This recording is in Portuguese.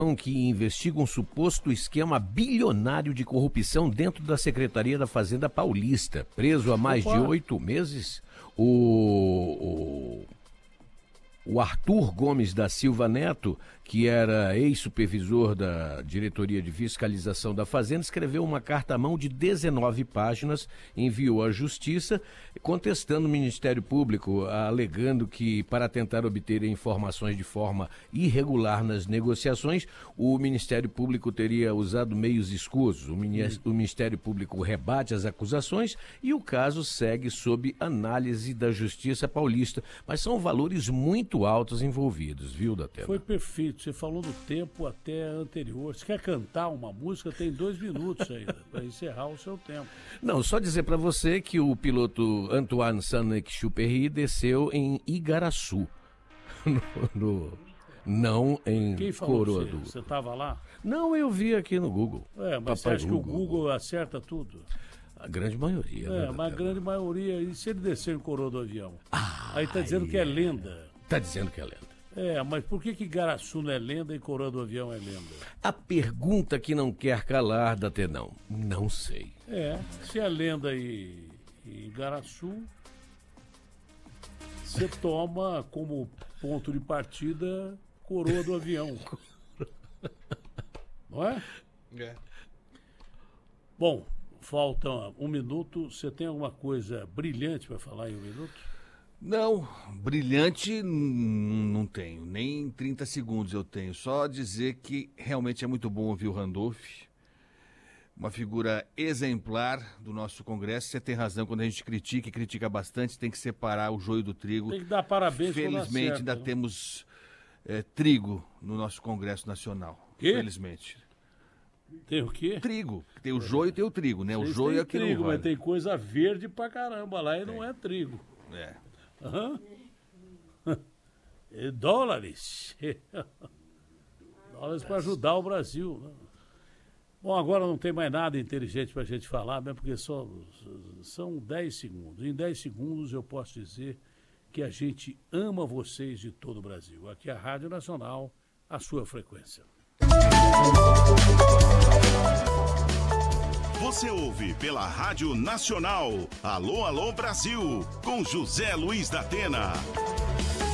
que investiga um suposto esquema bilionário de corrupção dentro da Secretaria da Fazenda Paulista. Preso há mais de 8 meses, o Arthur Gomes da Silva Neto, que era ex-supervisor da Diretoria de Fiscalização da Fazenda, escreveu uma carta à mão de 19 páginas, enviou à Justiça, contestando o Ministério Público, alegando que, para tentar obter informações de forma irregular nas negociações, o Ministério Público teria usado meios escusos. O Ministério Público rebate as acusações e o caso segue sob análise da Justiça Paulista. Mas são valores muito altos envolvidos, viu, Datena? Foi perfeito. Você falou do tempo até anterior. Você quer cantar uma música? Tem 2 minutos ainda para encerrar o seu tempo. Não, só dizer para você que o piloto Antoine Saint-Exupéry desceu em Igaraçu, não em Quem falou Coroado. Você estava lá? Não, eu vi aqui no Google. Mas você acha que o Google acerta tudo? A grande maioria. Mas a grande maioria. E se ele descer em Coroa do avião? Aí está dizendo que é lenda. Está dizendo que é lenda. Mas por que Igaraçu não é lenda e Coroa do Avião é lenda? A pergunta que não quer calar, Datenão, não sei. Se é lenda em Igaraçu, você toma como ponto de partida Coroa do Avião. Não é? Bom, falta 1 minuto. Você tem alguma coisa brilhante para falar em 1 minuto? Não, brilhante não tenho, nem 30 segundos eu tenho. Só dizer que realmente é muito bom ouvir o Randolph, uma figura exemplar do nosso Congresso. Você tem razão, quando a gente critica e critica bastante, tem que separar o joio do trigo. Tem que dar parabéns. Felizmente ainda temos trigo no nosso Congresso Nacional. Quê? Felizmente. Tem o quê? Trigo. Tem o joio e tem o trigo, né? O joio é aquilo. Trigo, mas tem coisa verde pra caramba lá e não é trigo. Dólares. Dólares para ajudar o Brasil. Né? Bom, agora não tem mais nada inteligente para a gente falar, né? Porque são 10 segundos. Em 10 segundos eu posso dizer que a gente ama vocês de todo o Brasil. Aqui é a Rádio Nacional, a sua frequência. Você ouve pela Rádio Nacional. Alô, alô, Brasil, com José Luiz da Atena.